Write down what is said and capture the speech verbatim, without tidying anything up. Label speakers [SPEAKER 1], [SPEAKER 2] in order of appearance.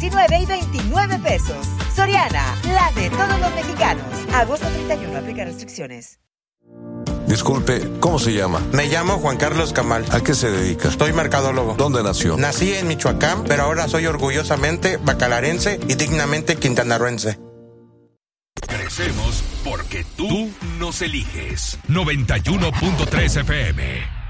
[SPEAKER 1] diecinueve y veintinueve pesos. Soriana, la de todos los mexicanos. Agosto treinta y uno, aplica restricciones.
[SPEAKER 2] Disculpe, ¿cómo se llama?
[SPEAKER 3] Me llamo Juan Carlos Camal.
[SPEAKER 2] ¿A qué se dedica?
[SPEAKER 3] Soy mercadólogo.
[SPEAKER 2] ¿Dónde nació?
[SPEAKER 3] Nací en Michoacán, pero ahora soy orgullosamente bacalarense y dignamente quintanarroense.
[SPEAKER 4] Crecemos porque tú nos eliges. noventa y uno punto tres F M.